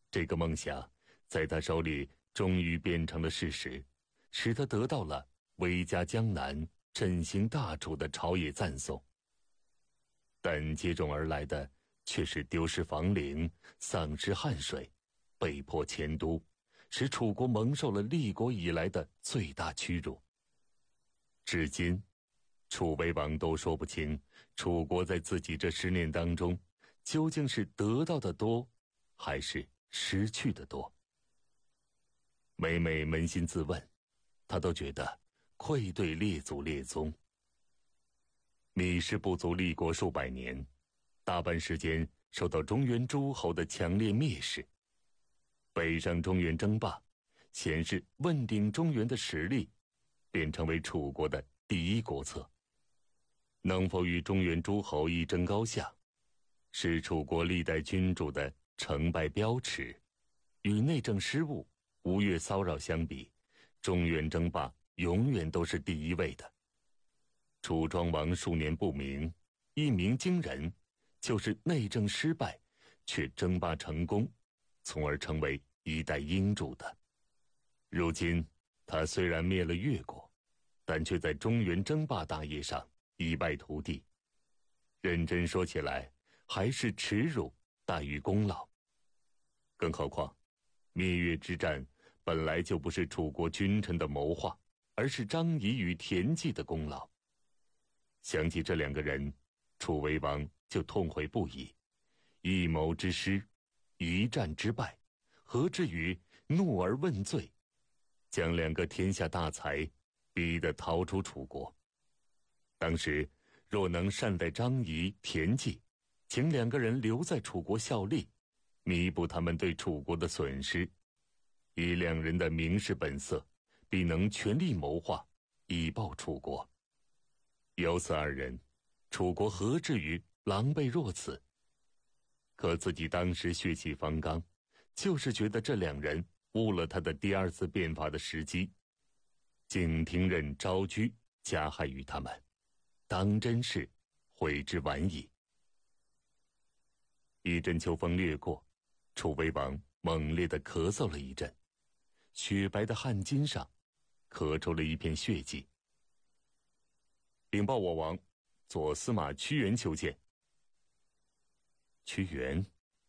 这个梦想在他手里终于变成了事实，使他得到了威加江南、振兴大楚的朝野赞颂。但接踵而来的却是丢失房陵、丧失汉水、被迫迁都，使楚国蒙受了立国以来的最大屈辱。至今，楚威王都说不清楚国在自己这10年当中究竟是得到的多，还是失去的多。每每扪心自问，他都觉得愧对列祖列宗。芈氏部族立国数百年，大半时间受到中原诸侯的强烈蔑视。北上中原争霸，显示问鼎中原的实力，便成为楚国的第一国策。能否与中原诸侯一争高下，是楚国历代君主的成败标尺。与内政失误、吴越骚扰相比，中原争霸永远都是第一位的。楚庄王数年不明，一鸣惊人，就是内政失败，却争霸成功，从而成为一代英主的。如今他虽然灭了越国，但却在中原争霸大业上一败涂地。认真说起来，还是耻辱大于功劳。更何况，灭越之战本来就不是楚国君臣的谋划，而是张仪与田忌的功劳。想起这2个人，楚威王就痛悔不已。一谋之失，一战之败，何至于怒而问罪，将2个天下大才逼得逃出楚国？当时若能善待张仪、田忌，请2个人留在楚国效力，弥补他们对楚国的损失，以2人的明士本色，必能全力谋划，以报楚国。有此2人，楚国何至于狼狈若此？可自己当时血气方刚，就是觉得这2人误了他的第2次变法的时机，竟听任招居加害于他们，当真是悔之晚矣。一阵秋风掠过，楚威王猛烈地咳嗽了一阵，雪白的汗巾上咳出了一片血迹。禀报我王，左司马屈原求见。屈原。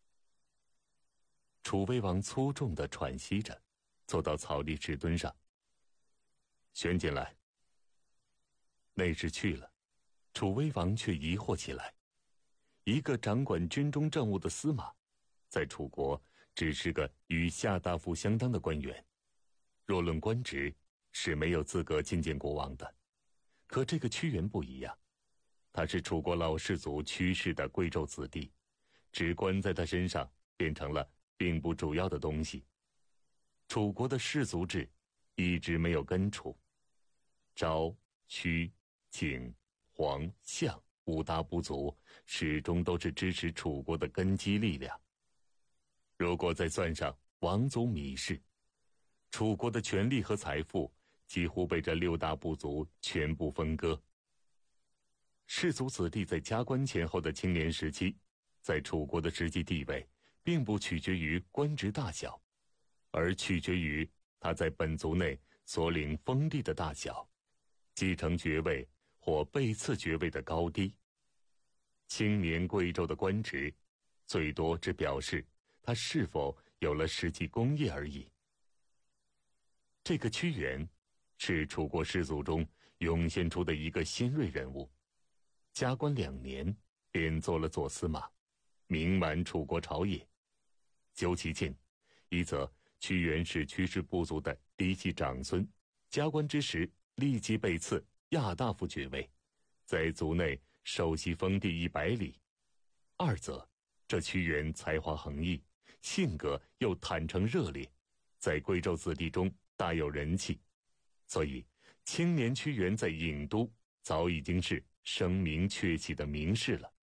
楚威王粗重地喘息着，坐到草地石墩上。宣进来。那时去了，楚威王却疑惑起来。一个掌管军中政务的司马，在楚国只是个与下大夫相当的官员，若论官职，是没有资格觐见国王的。可这个屈原不一样，他是楚国老氏族屈氏的贵胄子弟，职官在他身上变成了并不主要的东西。楚国的氏族制一直没有根除，昭、屈、景、黄、项5大部族始终都是支持楚国的根基力量。如果再算上王族芈氏，楚国的权力和财富几乎被这6大部族全部分割。氏族子弟在加官前后的青年时期，在楚国的实际地位并不取决于官职大小，而取决于他在本族内所领封地的大小，继承爵位或被赐爵位的高低。青年贵胄的官职，最多只表示他是否有了实际功业而已。这个屈原是楚国氏族中涌现出的一个新锐人物，加官2年便做了左司马，名满楚国朝野。究其近，一则屈原是屈氏部族的嫡系长孙，加官之时立即被赐亚大夫爵位，在族内受袭封地100里；二则这屈原才华横溢，性格又坦诚热烈，在贵胄子弟中大有人气，所以青年屈原在郢都早已经是声名鹊起的名士了。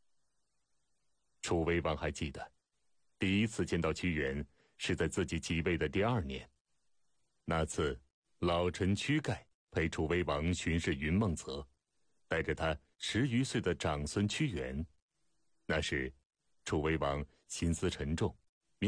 楚威王还记得，第一次见到屈原是在自己即位的第2年。那次老臣屈盖陪楚威王巡视云梦泽，带着他10余岁的长孙屈原。那时楚威王心思沉重，